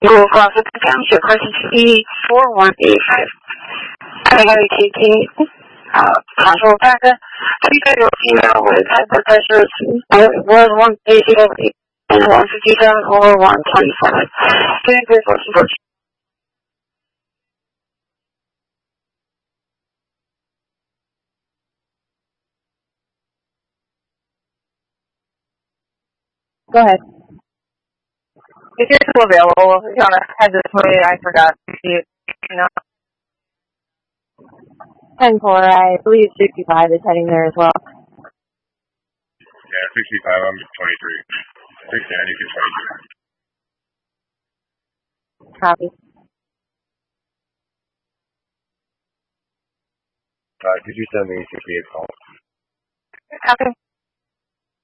You will cross the township, person CD4185. I have a KK, control Paca, 3-year-old female with high blood pressure, was 180 and 157 over 127. Student group was virtual. Go ahead. If you're still available, if you want to head this way, I forgot to see it. 10-4, I believe 65 is heading there as well. Yeah, 65, I'm at 23. 69, you can 23. Copy. Could you send me 68 calls? Copy.